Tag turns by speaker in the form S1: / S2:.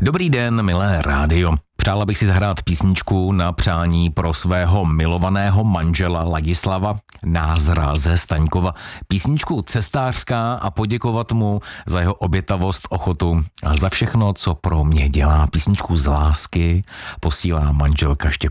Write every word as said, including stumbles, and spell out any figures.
S1: Dobrý den, milé rádio. Přála bych si zahrát písničku na přání pro svého milovaného manžela Ladislava Názra ze Staňkova. Písničku cestářská a poděkovat mu za jeho obětavost, ochotu a za všechno, co pro mě dělá. Písničku z lásky posílá manželka Štěpána.